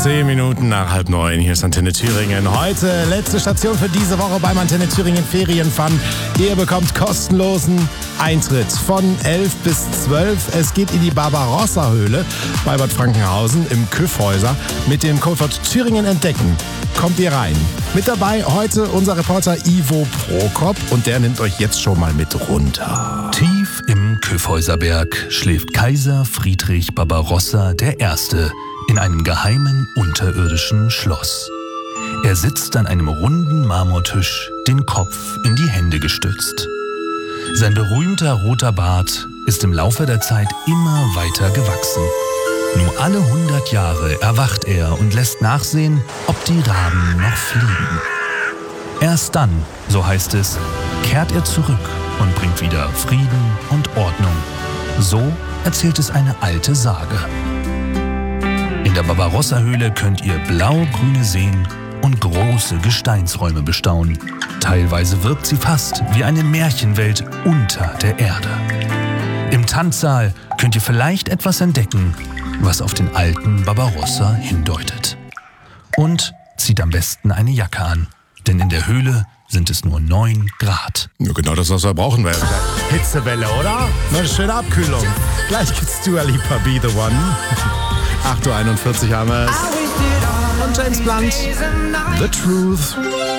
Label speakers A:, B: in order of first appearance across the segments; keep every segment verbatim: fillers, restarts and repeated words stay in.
A: Zehn Minuten nach halb neun, hier ist Antenne Thüringen. Heute letzte Station für diese Woche beim Antenne Thüringen Ferienfun. Ihr bekommt kostenlosen Eintritt von elf bis zwölf. Es geht in die Barbarossa-Höhle bei Bad Frankenhausen im Küffhäuser mit dem Codewort Thüringen entdecken. Kommt ihr rein. Mit dabei heute unser Reporter Ivo Prokop und der nimmt euch jetzt schon mal mit runter.
B: Tief im Küffhäuserberg schläft Kaiser Friedrich Barbarossa der Erste in einem geheimen unterirdischen Schloss. Er sitzt an einem runden Marmortisch, den Kopf in die Hände gestützt. Sein berühmter roter Bart ist im Laufe der Zeit immer weiter gewachsen. Nur alle hundert Jahre erwacht er und lässt nachsehen, ob die Raben noch fliegen. Erst dann, so heißt es, kehrt er zurück und bringt wieder Frieden und Ordnung. So erzählt es eine alte Sage. In der Barbarossa-Höhle könnt ihr blau-grüne Seen und große Gesteinsräume bestaunen. Teilweise wirkt sie fast wie eine Märchenwelt unter der Erde. Im Tanzsaal könnt ihr vielleicht etwas entdecken, was auf den alten Barbarossa hindeutet. Und zieht am besten eine Jacke an, denn in der Höhle sind es nur neun Grad.
A: Ja, genau das, was wir brauchen. Wir Hitzewelle, oder? Eine schöne Abkühlung. Gleich gibt's Dua Lipa, Be The One. acht Uhr einundvierzig haben wir es. Und James Blunt, The Truth.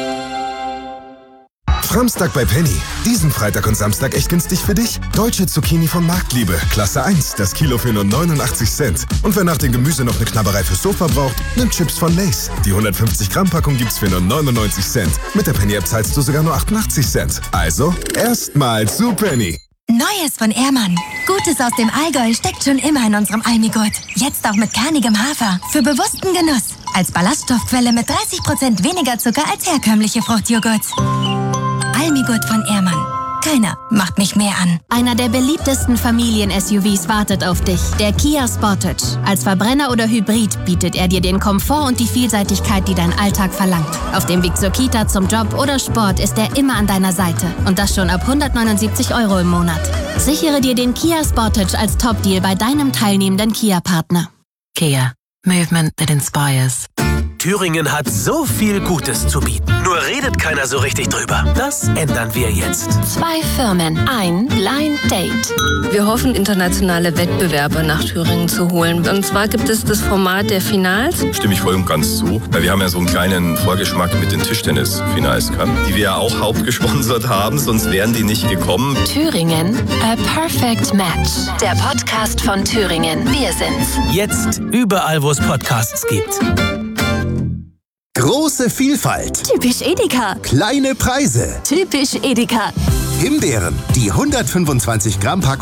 C: Framstag bei Penny. Diesen Freitag und Samstag echt günstig für dich. Deutsche Zucchini von Marktliebe, Klasse eins, das Kilo für nur neunundachtzig Cent. Und wer nach dem Gemüse noch eine Knabberei fürs Sofa braucht, nimmt Chips von Lay's. Die hundertfünfzig Gramm Packung gibt's für nur neunundneunzig Cent. Mit der Penny-App zahlst du sogar nur achtundachtzig Cent. Also, erstmal zu Penny.
D: Neues von Ehrmann. Gutes aus dem Allgäu steckt schon immer in unserem Almigurt. Jetzt auch mit kernigem Hafer. Für bewussten Genuss. Als Ballaststoffquelle mit dreißig Prozent weniger Zucker als herkömmliche Fruchtjoghurts. Almigurt von Ehrmann. Keiner macht mich mehr an.
E: Einer der beliebtesten Familien-S U Vs wartet auf dich. Der Kia Sportage. Als Verbrenner oder Hybrid bietet er dir den Komfort und die Vielseitigkeit, die dein Alltag verlangt. Auf dem Weg zur Kita, zum Job oder Sport ist er immer an deiner Seite. Und das schon ab hundertneunundsiebzig Euro im Monat. Sichere dir den Kia Sportage als Top-Deal bei deinem teilnehmenden Kia-Partner.
F: Kia. Movement that inspires.
G: Thüringen hat so viel Gutes zu bieten. Nur redet keiner so richtig drüber. Das ändern wir jetzt.
E: Zwei Firmen, ein Blind Date.
H: Wir hoffen, internationale Wettbewerbe nach Thüringen zu holen. Und zwar gibt es das Format der Finals.
I: Stimme ich voll und ganz zu. Wir haben ja so einen kleinen Vorgeschmack mit den Tischtennis-Finals gehabt, die wir ja auch hauptgesponsert haben, sonst wären die nicht gekommen.
E: Thüringen, a perfect match. Der Podcast von Thüringen. Wir sind's.
G: Jetzt überall, wo es Podcasts gibt.
J: Große Vielfalt.
E: Typisch Edeka.
J: Kleine Preise.
E: Typisch Edeka.
J: Himbeeren. Die hundertfünfundzwanzig Gramm Packung